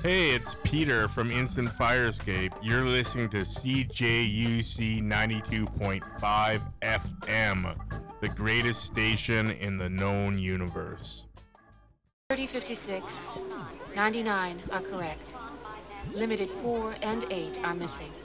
Hey, it's Peter from Instant Firescape. You're listening to CJUC 92.5 FM, the greatest station in the known universe. 3056, 99 are correct. Limited 4 and 8 are missing.